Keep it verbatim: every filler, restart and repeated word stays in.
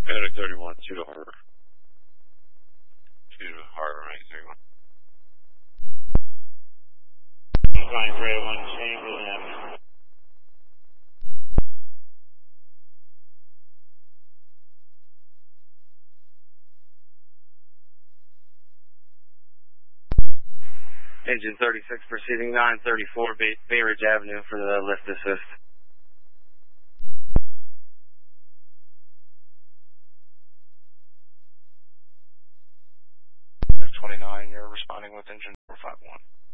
Attic thirty-one, two to Harbor. two to Harbor, right, thirty-one. Flying three oh one, Chamberlain Avenue. Engine thirty-six proceeding nine thirty-four Bay, Bay Ridge Avenue for the lift assist. twenty-nine, you're responding with engine four five one.